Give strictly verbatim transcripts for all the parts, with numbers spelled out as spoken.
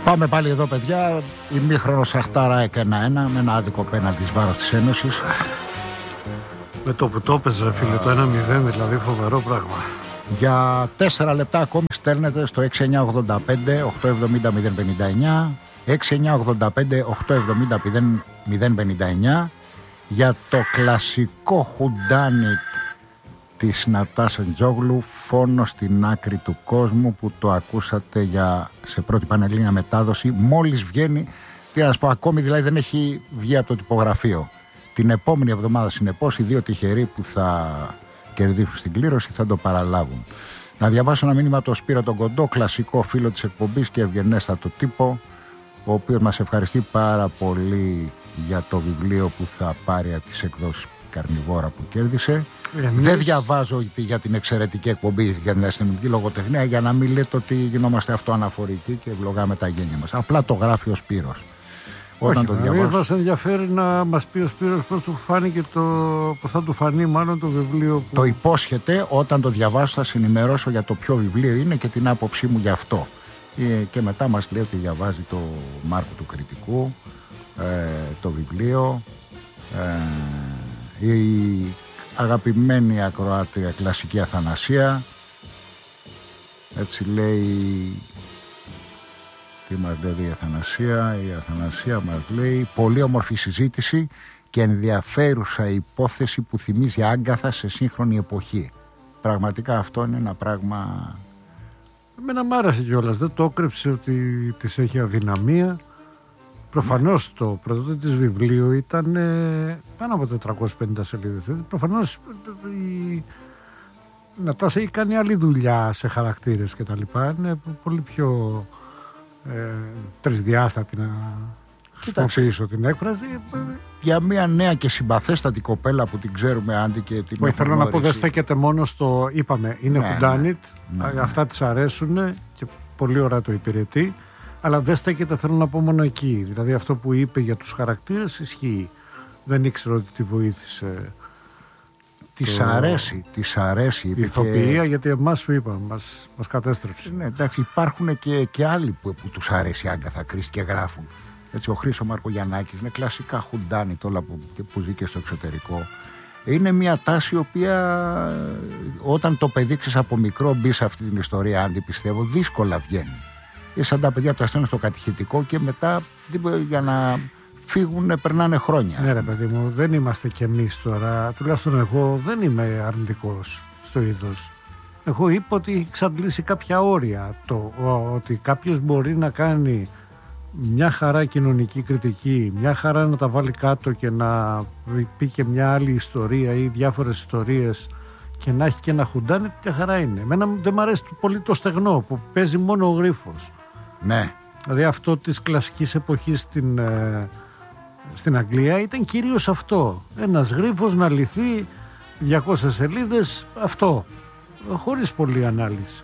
Πάμε πάλι εδώ, παιδιά. Ημίχρονο Σαχτάρα ένα ένα με ένα άδικο πέναλτι βάρος της Ένωσης. Με το που το έπαιζε, φίλε, το ένα μηδέν, δηλαδή φοβερό πράγμα. Για τέσσερα λεπτά ακόμη στέλνετε στο έξι εννιά ογδόντα πέντε οκτακόσια εβδομήντα μηδέν πενήντα εννιά, έξι εννιά ογδόντα πέντε οκτακόσια εβδομήντα μηδέν πενήντα εννιά για το κλασικό χουντάνι της Νατάσα Τζόγλου, φόνο στην άκρη του κόσμου, που το ακούσατε για, σε πρώτη πανελλήνια μετάδοση μόλις βγαίνει. Τι να σας πω, ακόμη δηλαδή δεν έχει βγει από το τυπογραφείο. Την επόμενη εβδομάδα συνεπώς οι δύο τυχεροί που θα κερδίσουν στην κλήρωση θα το παραλάβουν. Να διαβάσω ένα μήνυμα από τον Σπύρο τον Κοντό, κλασικό φίλο της εκπομπής και ευγενέστατο τύπο, ο οποίος μας ευχαριστεί πάρα πολύ για το βιβλίο που θα πάρει από τις εκδόσεις Καρνιβόρα που κέρδισε. Εμείς... Δεν διαβάζω για την εξαιρετική εκπομπή για την αστυνομική λογοτεχνία, για να μην λέτε ότι γινόμαστε αυτοαναφορικοί και ευλογάμε τα γένια μας. Απλά το γράφει ο Σπύρος. Όχι, Όταν το διαβάζω... μας ενδιαφέρει να μας πει ο Σπύρος πώς του φάνηκε το... πώς θα του φανεί μάλλον το βιβλίο που... Το υπόσχεται, όταν το διαβάσω θα συνημερώσω για το ποιο βιβλίο είναι και την άποψή μου γι' αυτό. Και μετά μας λέει ότι διαβάζει το Μάρκο του Κριτικού, ε, το βιβλίο, ε, η αγαπημένη ακροάτρια κλασική Αθανασία, έτσι λέει. Τι μας λέει η Αθανασία? Η Αθανασία μας λέει πολύ όμορφη συζήτηση και ενδιαφέρουσα υπόθεση που θυμίζει άγκαθα σε σύγχρονη εποχή. Πραγματικά αυτό είναι ένα πράγμα... Εμένα μ' άρεσε κιόλας, δεν το έκρυψε ότι της έχει αδυναμία. Προφανώς το πρώτο της βιβλίο ήταν ε, πάνω από τετρακόσιες πενήντα σελίδες. Προφανώς η Νατάσα έχει κάνει άλλη δουλειά σε χαρακτήρες και τα λοιπά. Είναι πολύ πιο ε, τρισδιάστατη, να χρησιμοποιήσω την έκφραση. Για μια νέα και συμπαθέστατη κοπέλα που την ξέρουμε, Άντι, και την Όχι, θέλω να πω, δεν στέκεται μόνο στο, είπαμε, είναι ναι, χουντάνιτ, ναι, ναι, ναι. Αυτά της αρέσουν και πολύ ωραία το υπηρετεί. Αλλά δεν στέκεται, θέλω να πω, μόνο εκεί. Δηλαδή αυτό που είπε για τους χαρακτήρες ισχύει. Δεν ήξερα ότι τη βοήθησε. Της το... αρέσει, της αρέσει. Η ηθοποιία, και... γιατί εμάς σου είπα, μας, μας κατέστρεψε. Ναι, εντάξει, υπάρχουν και, και άλλοι που, που τους αρέσει η Άγκαθα Κρίστη και γράφουν. Έτσι, ο Χρήστος Μαρκογιαννάκης είναι κλασικά χουντάνι τώρα που, που ζει και στο εξωτερικό. Είναι μια τάση η οποία όταν το παιδίξεις από μικρό μπει σε αυτή την ιστορία, Άντι, πιστεύω, δύσκολα βγαίνει. Είναι σαν τα παιδιά που τα στέλνουν στο κατηχητικό και μετά για να φύγουν περνάνε χρόνια. Ναι, ρε παιδί μου, δεν είμαστε κι εμείς τώρα. Τουλάχιστον εγώ δεν είμαι αρνητικός στο είδος. Εγώ είπα ότι έχει εξαντλήσει κάποια όρια. Το ότι κάποιος μπορεί να κάνει μια χαρά κοινωνική κριτική, μια χαρά να τα βάλει κάτω και να πει και μια άλλη ιστορία ή διάφορες ιστορίες και να έχει και ένα χουντάνι, μια χαρά είναι. Εμένα δεν μου αρέσει πολύ το στεγνό που παίζει μόνο ο γρίφος. Ναι. Δηλαδή αυτό της κλασικής εποχής στην, ε, στην Αγγλία ήταν κυρίως αυτό. Ένας γρίφος να λυθεί διακόσιες σελίδες, αυτό, χωρίς πολλή ανάλυση.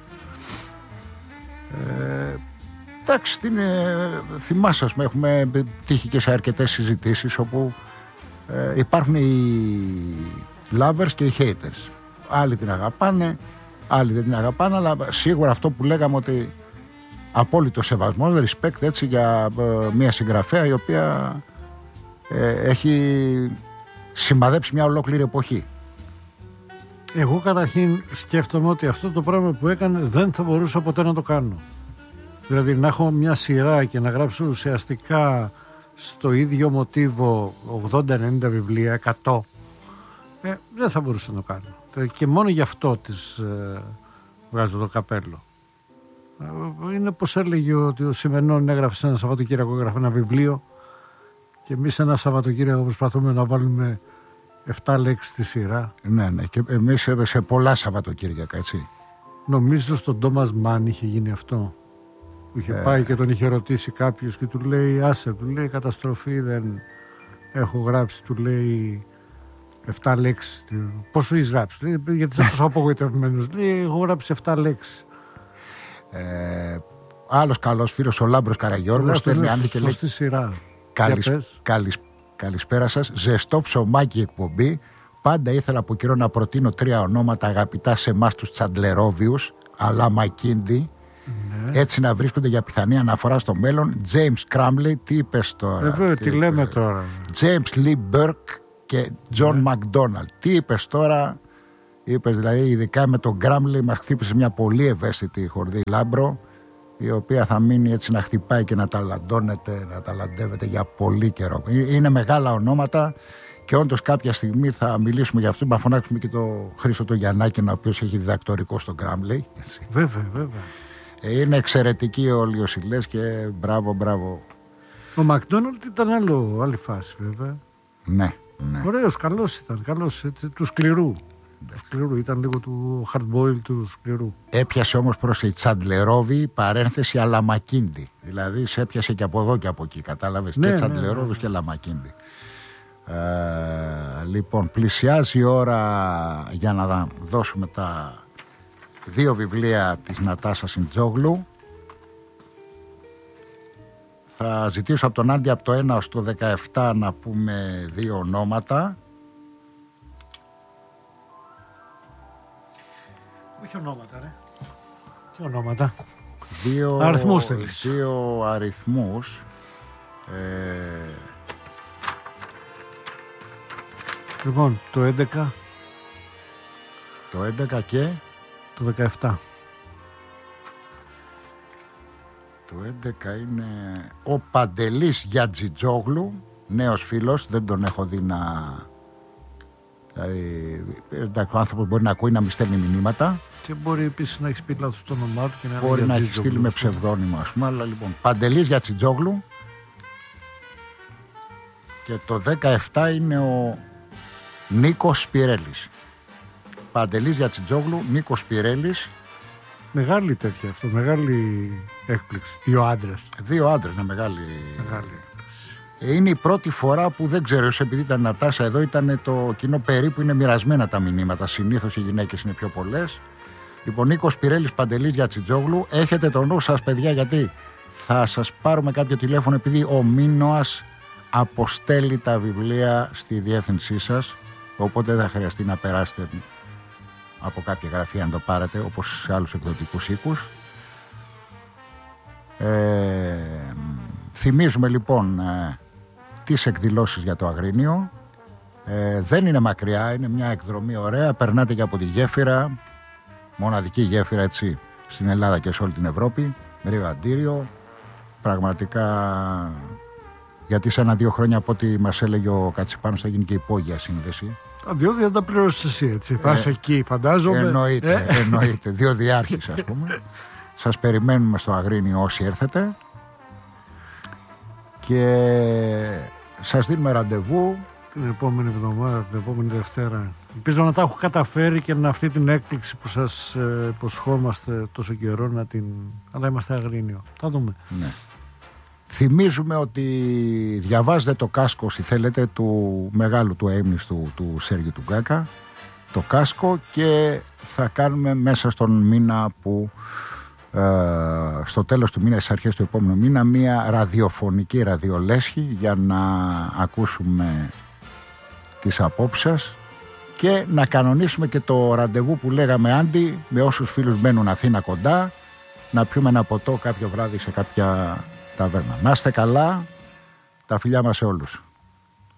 Ε, εντάξει, την, ε, θυμάσαι, έχουμε τύχει και σε αρκετές συζητήσεις όπου ε, υπάρχουν οι lovers και οι haters. Άλλοι την αγαπάνε, άλλοι δεν την αγαπάνε, αλλά σίγουρα αυτό που λέγαμε ότι απόλυτο σεβασμό, respect, έτσι, για ε, μια συγγραφέα η οποία ε, έχει σημαδέψει μια ολόκληρη εποχή. Εγώ καταρχήν σκέφτομαι ότι αυτό το πράγμα που έκανε δεν θα μπορούσα ποτέ να το κάνω. Δηλαδή να έχω μια σειρά και να γράψω ουσιαστικά στο ίδιο μοτίβο ογδόντα ενενήντα βιβλία, εκατό, ε, δεν θα μπορούσα να το κάνω. Και μόνο γι' αυτό της ε, βγάζω το καπέλο. Είναι πως έλεγε ότι ο Σιμενών έγραφε σε ένα Σαββατοκύριακο, έγραφε ένα βιβλίο και εμείς ένα Σαββατοκύριακο προσπαθούμε να βάλουμε εφτά λέξεις στη σειρά. Ναι, ναι, και εμείς σε πολλά Σαββατοκύριακα, έτσι. Νομίζω στον Τόμας Μάν είχε γίνει αυτό. Που είχε ε... πάει και τον είχε ρωτήσει κάποιος και του λέει, άσε, του λέει, καταστροφή, δεν έχω γράψει, του λέει εφτά λέξεις. Πόσο έχεις γράψει? Λέει, γιατί είσαι τόσο απογοητευμένος? Λέει, έχω γράψει εφτά λέξεις. Ε, άλλος καλός φίλος, ο Λάμπρος Καραγιώργος, στέλνει Άντι και λέει σειρά. Καλησ, καλησ, καλησπέρα σας, ζεστό ψωμάκι εκπομπή. Πάντα ήθελα από καιρό να προτείνω τρία ονόματα αγαπητά σε εμάς τους Τσαντλερόβιους, αλλά Μακίντι, ναι. ε. Έτσι να βρίσκονται για πιθανή αναφορά στο μέλλον. James Cramley, τι είπες τώρα. Βέβαια, τι, τι λέμε είπε. τώρα. James Lee Burke και John ναι. McDonald. Τι είπες τώρα. Είπες δηλαδή, ειδικά με τον Cramley μας χτύπησε μια πολύ ευαίσθητη χορδή λάμπρο, η οποία θα μείνει έτσι να χτυπάει και να ταλαντώνεται, να ταλαντεύεται για πολύ καιρό. Είναι μεγάλα ονόματα και όντως κάποια στιγμή θα μιλήσουμε για αυτό. Να φωνάξουμε και το Χρήστο το Γιαννάκη, ο οποίος έχει διδακτορικό στον Cramley. Βέβαια, βέβαια. Είναι εξαιρετικοί όλοι οι Σιλές και μπράβο, μπράβο. Ο Μακδόναλντ ήταν άλλο, άλλη φάση, βέβαια. Ναι, ναι. Ωραίος, καλός ήταν, καλός, έτσι, του σκληρού. Του σκληρού, ήταν λίγο του hard boil του σκληρού. Έπιασε όμως προς η Τσαντλερόβη, παρένθεση Αλαμακίνδη. Δηλαδή σε έπιασε και από εδώ και από εκεί, κατάλαβες. Ναι, και Τσαντλερόβη ναι, ναι. και Αλαμακίνδη. Ε, λοιπόν, πλησιάζει η ώρα για να δώσουμε τα δύο βιβλία της Νατάσα Σιντζόγλου. Θα ζητήσω από τον Άντι από το ένα ως το δεκαεπτά να πούμε δύο ονόματα. Όχι ονόματα, ρε. Τι ονόματα. Δύο αριθμούς θέλεις. Δύο αριθμούς. Ε... Λοιπόν, το έντεκα. Το έντεκα και... Το δεκαεπτά. Το έντεκα είναι ο Παντελής Γιατζιτζόγλου, νέος φίλος, δεν τον έχω δει να... Δηλαδή, εντάξει, ο άνθρωπος μπορεί να ακούει, να μην στέλνει μηνύματα. Και μπορεί επίσης να έχει πει λάθος το όνομά του και να μπορεί να έχει στείλει με ψευδόνυμο, ας πούμε. Αλλά λοιπόν, Παντελής Γιατζιτζόγλου. Και το δεκαεπτά είναι ο Νίκος Σπυρέλης. Παντελής Γιατζιτζόγλου, Νίκος Σπυρέλης. Μεγάλη τέτοια αυτό, μεγάλη έκπληξη. Δύο άντρες. Δύο άντρες, είναι μεγάλη. Μεγάλη. Είναι η πρώτη φορά που δεν ξέρω, επειδή ήταν Νατάσα εδώ, ήταν το κοινό περίπου, είναι μοιρασμένα τα μηνύματα. Συνήθως οι γυναίκες είναι πιο πολλές. Λοιπόν, Νίκος Πυρέλης, Παντελής Γιατζιτζόγλου, έχετε το νου σας, παιδιά, γιατί θα σας πάρουμε κάποιο τηλέφωνο, επειδή ο Μίνωας αποστέλει τα βιβλία στη διεύθυνσή σας. Οπότε δεν θα χρειαστεί να περάσετε από κάποια γραφεία να το πάρετε, όπως σε άλλους εκδοτικούς οίκους. Ε, θυμίζουμε λοιπόν ε, τις εκδηλώσεις για το Αγρίνιο. Ε, δεν είναι μακριά, είναι μια εκδρομή ωραία. Περνάτε και από τη γέφυρα, μοναδική γέφυρα έτσι στην Ελλάδα και σε όλη την Ευρώπη. Ρίο Αντίριο. Πραγματικά, γιατί σε ένα-δύο χρόνια από ό,τι μας έλεγε ο Κατσιπάνος θα γίνει και υπόγεια σύνδεση. Διότι θα τα πληρώσεις εσύ, έτσι. Θα είσαι ε, εκεί, φαντάζομαι. Εννοείται, ε. εννοείται. Δύο διάρχες, ας πούμε. Σας περιμένουμε στο Αγρίνιο όσοι έρθετε. Και σας δίνουμε ραντεβού την επόμενη εβδομάδα, την επόμενη Δευτέρα. Ελπίζω να τα έχω καταφέρει και να αυτή την έκπληξη που σας ε, υποσχόμαστε τόσο καιρό να την... Αλλά είμαστε Αγρίνιο. Θα δούμε. Ναι. Θυμίζουμε ότι διαβάζετε το κάσκο, όσοι θέλετε, του μεγάλου του αείμνηστου του Σέργιου του Γκάκα, το κάσκο, και θα κάνουμε μέσα στον μήνα που ε, στο τέλος του μήνα, στις αρχές του επόμενου μήνα, μια ραδιοφωνική ραδιολέσχη για να ακούσουμε τις απόψεις σας και να κανονίσουμε και το ραντεβού που λέγαμε, Άντι, με όσους φίλους μένουν Αθήνα κοντά, να πιούμε ένα ποτό κάποιο βράδυ σε κάποια ταβέρνα. Να είστε καλά, τα φιλιά μας σε όλους.